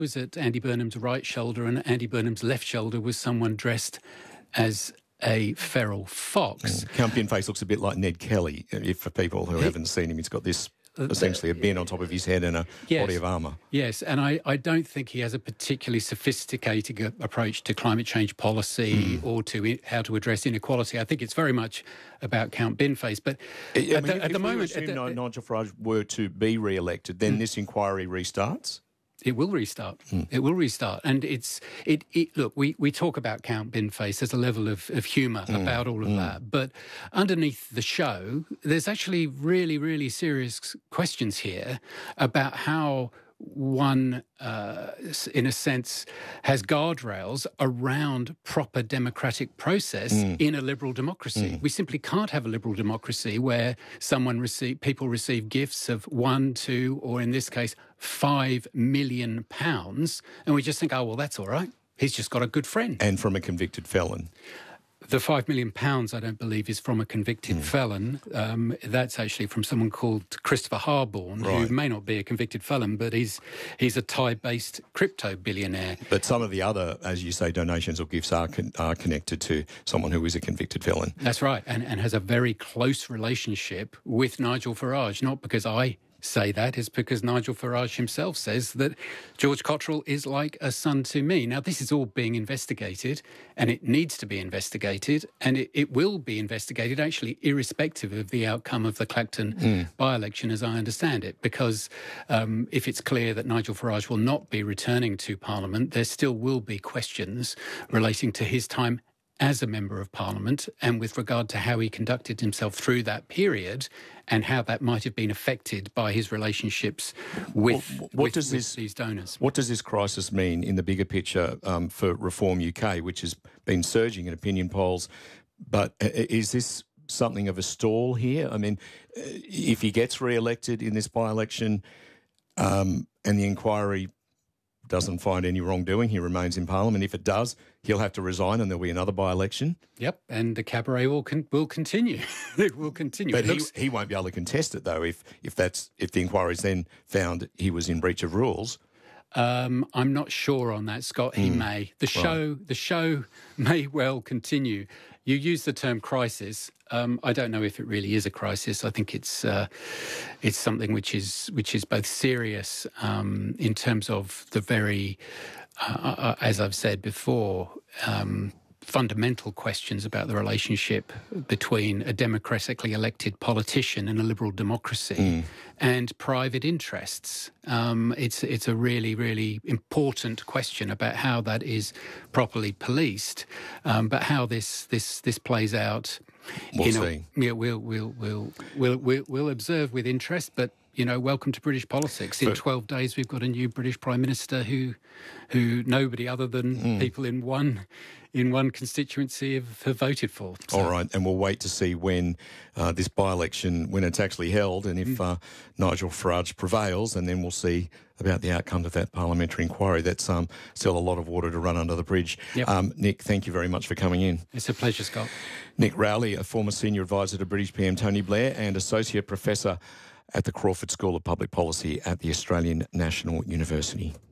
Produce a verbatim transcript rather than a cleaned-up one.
was at Andy Burnham's right shoulder, and Andy Burnham's left shoulder was someone dressed as a feral fox. Mm. Count Binface looks a bit like Ned Kelly. If for people who haven't seen him, he's got this essentially a bin on top of his head and a yes. body of armour. Yes, and I, I don't think he has a particularly sophisticated approach to climate change policy mm. or to how to address inequality. I think it's very much about Count Binface. But I mean, at the, if, at the if moment... we assume the, Nigel Farage were to be re-elected, then mm. this inquiry restarts? It will restart. Mm. It will restart. And it's, it, it look, we, we talk about Count Binface. There's a level of, of humour mm. about all of mm. that. But underneath the show, there's actually really, really serious questions here about how one, uh, in a sense, has guardrails around proper democratic process mm. in a liberal democracy. Mm. We simply can't have a liberal democracy where someone receive, people receive gifts of one, two, or in this case, five million pounds, and we just think, oh, well, that's all right. He's just got a good friend. And from a convicted felon. The five million pounds, I don't believe, is from a convicted mm. felon. Um, that's actually from someone called Christopher Harborne, right. who may not be a convicted felon, but he's he's a Thai-based crypto billionaire. But some of the other, as you say, donations or gifts are con- are connected to someone who is a convicted felon. That's right, and, and has a very close relationship with Nigel Farage, not because I say that, is because Nigel Farage himself says that George Cotterill is like a son to me. Now, this is all being investigated, and it needs to be investigated, and it, it will be investigated, actually, irrespective of the outcome of the Clacton mm. by-election, as I understand it, because um, if it's clear that Nigel Farage will not be returning to Parliament, there still will be questions relating to his time as a Member of Parliament and with regard to how he conducted himself through that period and how that might have been affected by his relationships with, what, what with, does with this, these donors. What does this crisis mean in the bigger picture um, for Reform U K, which has been surging in opinion polls? But is this something of a stall here? I mean, if he gets re-elected in this by-election um, and the inquiry doesn't find any wrongdoing, he remains in Parliament. If it does, he'll have to resign and there'll be another by-election. Yep, and the cabaret will con- will continue. It will continue. But it looks- he, he won't be able to contest it, though, if if that's if the inquiry's then found he was in breach of rules. Um, I'm not sure on that, Scott. He mm. may. The show, right. the show may well continue. You use the term crisis. Um, I don't know if it really is a crisis. I think it's uh, it's something which is which is both serious um, in terms of the very, uh, as I've said before, um, fundamental questions about the relationship between a democratically elected politician and a liberal democracy mm. and private interests. Um, it's it's a really, really important question about how that is properly policed, um, but how this this this plays out. We'll you know, see. Yeah, we'll we'll we'll we'll we'll, we'll observe with interest, but. You know, welcome to British politics. In but, twelve days, we've got a new British Prime Minister who, who nobody other than mm. people in one, in one constituency have, have voted for. So. All right, and we'll wait to see when uh, this by-election, when it's actually held, and if mm. uh, Nigel Farage prevails, and then we'll see about the outcome of that parliamentary inquiry. That's um, still a lot of water to run under the bridge. Yep. Um, Nick, thank you very much for coming in. It's a pleasure, Scott. Nick Rowley, a former senior advisor to British P M Tony Blair and associate professor at the Crawford School of Public Policy at the Australian National University.